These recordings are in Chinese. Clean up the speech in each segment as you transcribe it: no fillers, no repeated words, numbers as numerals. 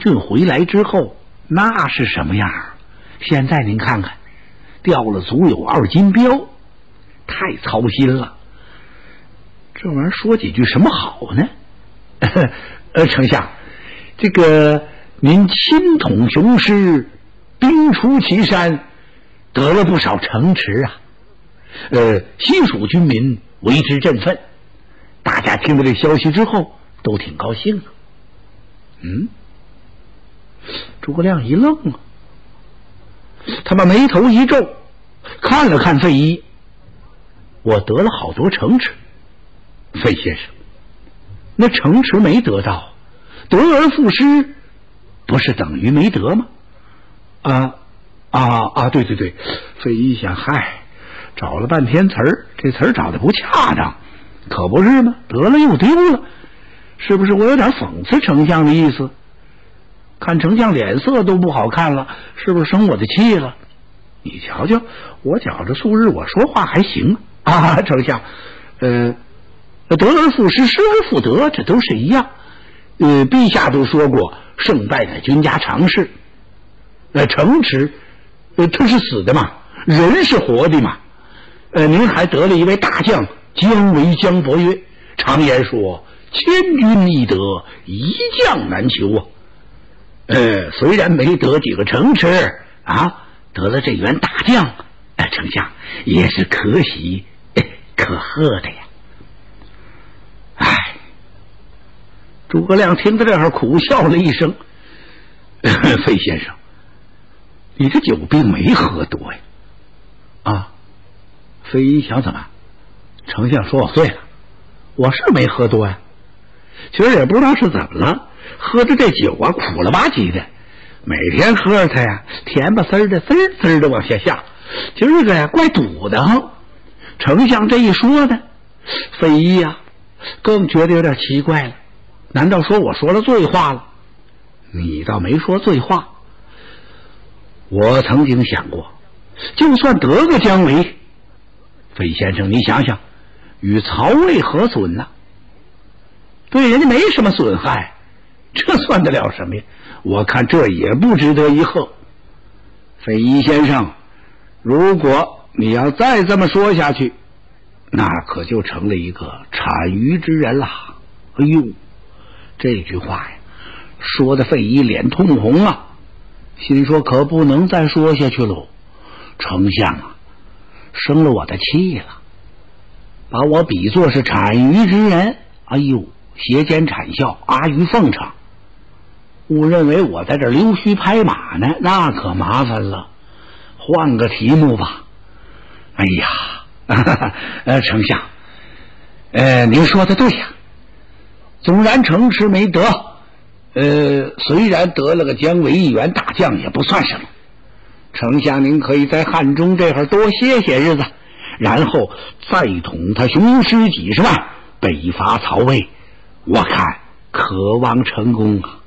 郡回来之后，那是什么样？现在您看看，掉了足有2斤膘，太操心了。这玩意儿说几句什么好呢？丞相，这个您亲统雄师，兵出祁山，得了不少城池啊。西蜀军民为之振奋，大家听到这消息之后都挺高兴的。诸葛亮一愣啊，他把眉头一皱，看了看费祎，我得了好多城池。费先生，那城池没得到，得而复失，不是等于没得吗？对，费祎想，嗨，找了半天词儿，这词儿找的不恰当，可不是吗？得了又丢了，是不是我有点讽刺丞相的意思？看丞相脸色都不好看了，是不是生我的气了？你瞧瞧，我觉着素日我说话还行啊，丞相，得而复失，失而复得，这都是一样。陛下都说过，胜败乃军家常事。城池，它是死的嘛，人是活的嘛。您还得了一位大将，姜维姜伯约。常言说，千军易得，一将难求啊。虽然没得几个城池啊，得了这员大将，丞相也是可喜可贺的呀。诸葛亮听到这儿苦笑了一声，费先生，你这酒并没喝多呀。费祎想，怎么？丞相说我对了，我是没喝多呀。其实也不知道是怎么了，喝着这酒啊，苦了吧唧的。每天喝着它呀，甜吧丝儿的，丝儿的往下下。今儿个呀，怪堵的。丞相这一说呢，费祎呀，更觉得有点奇怪了。难道说我说了醉话了？你倒没说醉话。我曾经想过，就算得个姜维，费先生你想想，与曹魏何损呢？对人家没什么损害，这算得了什么呀？我看这也不值得一贺。费祎先生，如果你要再这么说下去，那可就成了一个谄谀之人了。哎呦，这句话呀，说的费祎脸通红啊，心说可不能再说下去喽。丞相啊，生了我的气了，把我比作是谄谀之人。哎呦，斜肩谄笑，阿谀奉承，误认为我在这溜须拍马呢，那可麻烦了。换个题目吧。哎呀，丞相，您说的对呀。纵然城池没得，虽然得了个姜维一员大将也不算什么。丞相您可以在汉中这会儿多歇些日子，然后再统他雄师几十万，北伐曹魏，我看可望成功啊。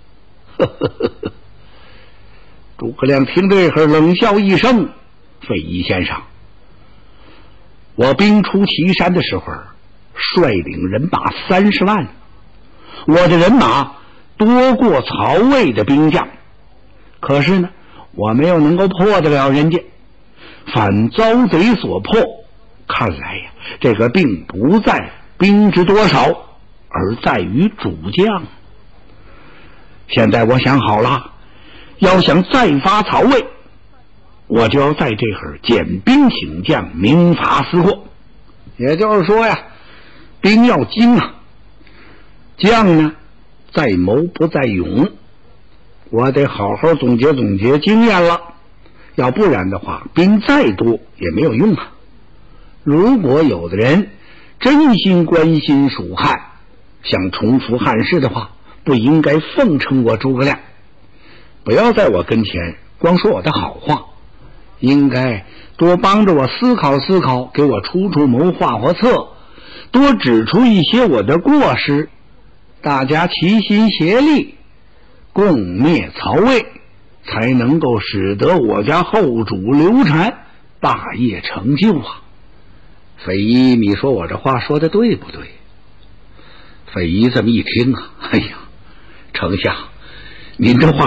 诸葛亮听这会儿冷笑一声，费祎先生，我兵出祁山的时候率领人马30万，我的人马多过曹魏的兵将，可是呢，我没有能够破得了人家，反遭贼所破。看来呀，这个并不在兵之多少，而在于主将。现在我想好了，要想再伐曹魏，我就要在这会儿减兵请将，明法思过。也就是说呀，兵要精啊，将呢在谋不在勇。我得好好总结总结经验了，要不然的话，兵再多也没有用啊。如果有的人真心关心蜀汉，想重复汉室的话，不应该奉承我诸葛亮，不要在我跟前光说我的好话，应该多帮着我思考思考，给我出出谋划或策，多指出一些我的过失，大家齐心协力共灭曹魏，才能够使得我家后主刘禅大业成就啊。费祎，你说我这话说的对不对？费祎这么一听啊，哎呀，丞相，您这话